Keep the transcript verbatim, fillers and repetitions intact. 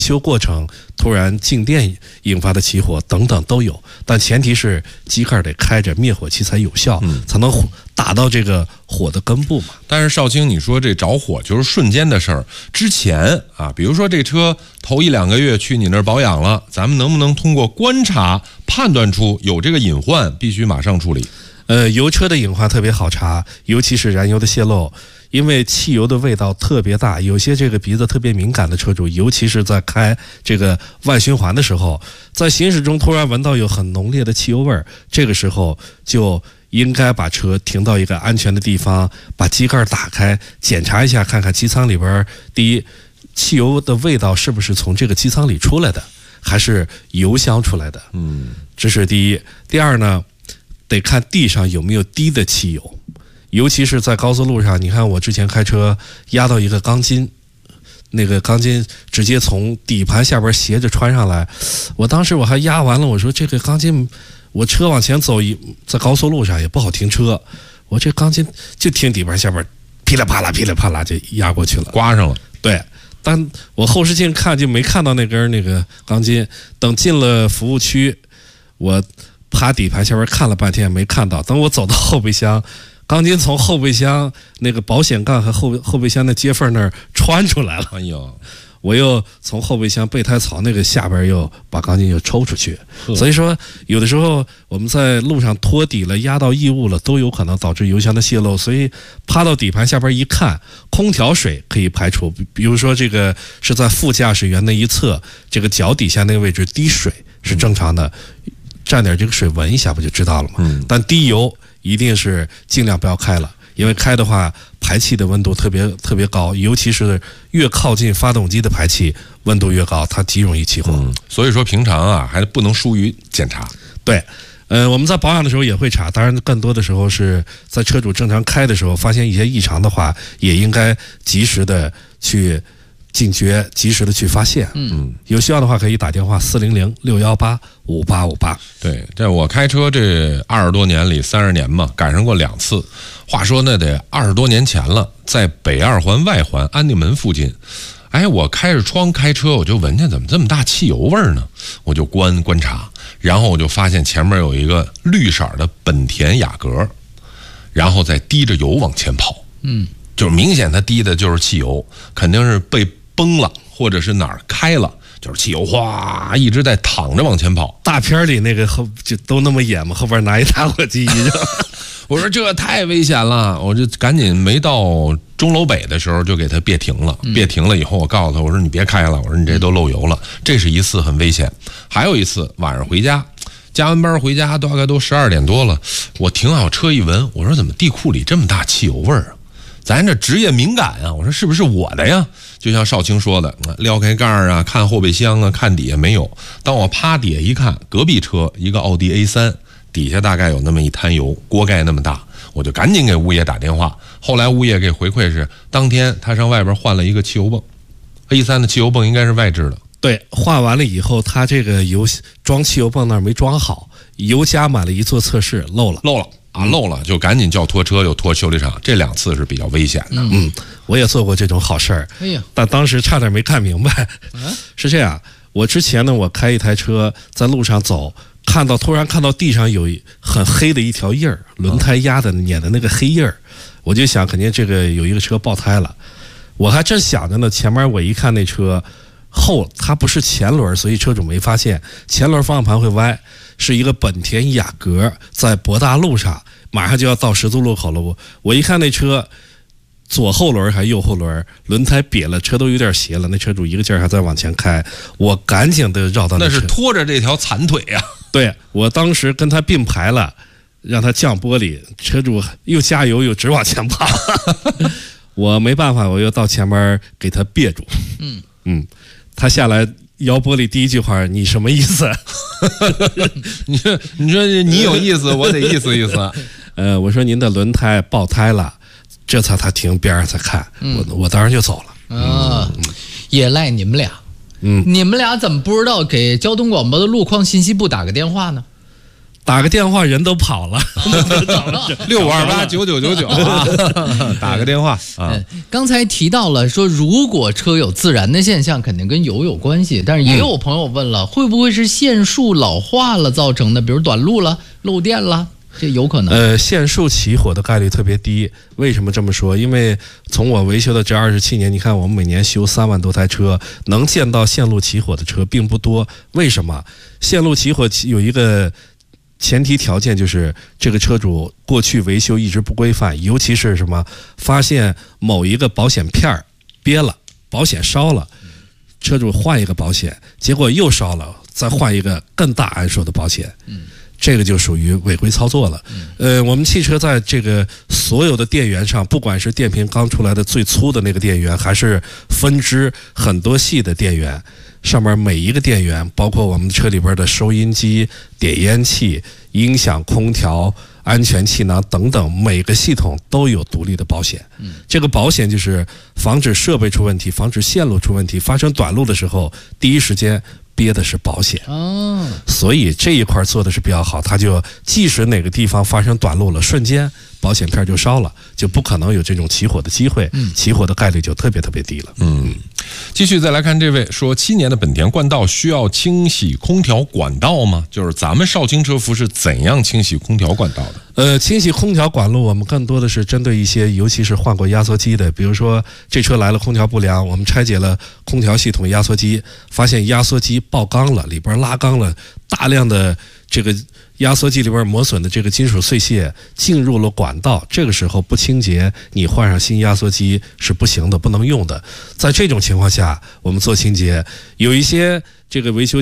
修过程突然静电引发的起火等等都有，但前提是机盖得开着，灭火器才有效，嗯、才能打到这个火的根部嘛。 但是少卿，你说这着火就是瞬间的事儿，之前啊，比如说这车头一两个月去你那儿保养了，咱们能不能通过观察判断出有这个隐患，必须马上处理？ 呃，油车的隐患特别好查，尤其是燃油的泄漏。因为汽油的味道特别大，有些这个鼻子特别敏感的车主，尤其是在开这个外循环的时候，在行驶中突然闻到有很浓烈的汽油味儿，这个时候就应该把车停到一个安全的地方，把机盖打开，检查一下，看看机舱里边，第一，汽油的味道是不是从这个机舱里出来的，还是油箱出来的？嗯，这是第一。第二呢，得看地上有没有滴的汽油。尤其是在高速路上，你看我之前开车压到一个钢筋，那个钢筋直接从底盘下边斜着穿上来，我当时我还压完了，我说这个钢筋，我车往前走一，在高速路上也不好停车，我这钢筋就停底盘下边，噼里啪啦噼里啪啦就压过去了， 刮上了。 对，但我后视镜看就没看到那根那个钢筋，等进了服务区，我趴底盘下边看了半天没看到，等我走到后备箱。钢筋从后备箱那个保险杠和后后备箱的接缝那儿穿出来了， 哎呦， 我又从后备箱备胎槽那个下边又把钢筋又抽出去，所以说有的时候我们在路上拖底了、压到异物了，都有可能导致油箱的泄漏。所以趴到底盘下边一看，空调水可以排除，比如说这个是在副驾驶员那一侧，这个脚底下那个位置滴水是正常的，蘸点这个水闻一下不就知道了吗？嗯，但滴油一定是尽量不要开了，因为开的话排气的温度特别特别高，尤其是越靠近发动机的排气温度越高，它极容易起火。 嗯，所以说平常啊还不能疏于检查。 对，呃，我们在保养的时候也会查，当然更多的时候是在车主正常开的时候发现一些异常的话，也应该及时的去警觉，及时的去发现。嗯，有需要的话可以打电话四零零六幺八五八五八。 对，这我开车这二十多年里，三十年嘛，赶上过两次。话说那得二十多年前了，在北二环外环安定门附近，哎，我开着窗开车，我就闻见怎么这么大汽油味儿呢？我就观观察，然后我就发现前面有一个绿色的本田雅阁，然后再滴着油往前跑。嗯，就是明显它滴的就是汽油，肯定是被崩了，或者是哪儿开了，就是汽油哗一直在淌着往前跑。 大片里那个后就都那么演嘛，后边拿一打火机一扔。 我说这太危险了，我就赶紧没到钟楼北的时候就给他别停了。别停了以后，我告诉他，我说你别开了，我说你这都漏油了。这是一次很危险。还有一次晚上回家，加完班回家大概都十二点多了，我停好车一闻，我说怎么地库里这么大汽油味儿啊？咱这职业敏感啊，我说是不是我的呀？就像少卿说的，撩开盖儿啊，看后备箱啊，看底下没有。当我趴底下一看，隔壁车一个奥迪 A 三，底下大概有那么一滩油，锅盖那么大，我就赶紧给物业打电话。后来物业给回馈是，当天他上外边换了一个汽油泵 ，A 三的汽油泵应该是外置的。 对，换完了以后，他这个油装汽油泵那儿没装好，油加满了，一做测试漏了， 漏了。啊，漏了就赶紧叫拖车，又拖修理厂，这两次是比较危险的。 嗯，我也做过这种好事儿，哎呀，但当时差点没看明白。啊、是这样，我之前呢，我开一台车在路上走，看到突然看到地上有很黑的一条印儿，轮胎压的碾的那个黑印儿，我就想肯定这个有一个车爆胎了。我还正想着呢，前面我一看那车后，它不是前轮，所以车主没发现，前轮方向盘会歪。是一个本田雅阁，在博大路上，马上就要到十字路口了。我我一看那车，左后轮还右后轮，轮胎瘪了，车都有点斜了。那车主一个劲儿还在往前开，我赶紧的绕到那车。 那是拖着这条残腿呀、啊！ 对，我当时跟他并排了，让他降玻璃，车主又加油又直往前跑。我没办法，我又到前面给他别住。嗯嗯，他下来。摇玻璃第一句话，你什么意思？ 你说你说你有意思，我得意思意思。 呃，我说您的轮胎爆胎了，这才他停边上才看，嗯、我我当然就走了。 啊，嗯、也赖你们俩。嗯，你们俩怎么不知道给交通广播的路况信息部打个电话呢？ 打个电话人都跑了， 六五二八九九九九啊，打个电话啊。 刚才提到了说，如果车有自燃的现象，肯定跟油有关系，但是也有朋友问了，嗯、会不会是线束老化了造成的？比如短路了、漏电了，这有可能。 呃，线束起火的概率特别低。为什么这么说？因为从我维修的这二十七年，你看我们每年修三万多台车，能见到线路起火的车并不多。为什么？线路起火有一个前提条件，就是这个车主过去维修一直不规范，尤其是什么发现某一个保险片憋了，保险烧了，车主换一个保险，结果又烧了，再换一个更大安数的保险，这个就属于违规操作了。呃，我们汽车在这个所有的电源上，不管是电瓶刚出来的最粗的那个电源，还是分支很多细的电源，上面每一个电源，包括我们车里边的收音机、点烟器、音响、空调、安全气囊等等，每个系统都有独立的保险。这个保险就是防止设备出问题，防止线路出问题，发生短路的时候，第一时间憋的是保险。哦，所以这一块做的是比较好，它就即使哪个地方发生短路了，瞬间保险片就烧了，就不可能有这种起火的机会，嗯、起火的概率就特别特别低了。 嗯，继续再来看这位说，七年的本田冠道需要清洗空调管道吗？就是咱们少卿车服是怎样清洗空调管道的？ 呃，清洗空调管路，我们更多的是针对一些，尤其是换过压缩机的，比如说这车来了空调不良，我们拆解了空调系统压缩机，发现压缩机爆缸了，里边拉缸了，大量的这个压缩机里边磨损的这个金属碎屑进入了管道，这个时候不清洁，你换上新压缩机是不行的，不能用的。在这种情况下，我们做清洁，有一些这个维修